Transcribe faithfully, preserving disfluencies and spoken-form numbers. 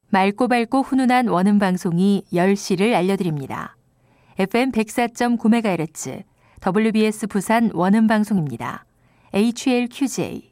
맑고 밝고 훈훈한 원음 방송이 열 시를 알려드립니다. 에프엠 백사 점 구 메가헤르츠 더블유비에스 부산 원음 방송입니다. 에이치엘큐제이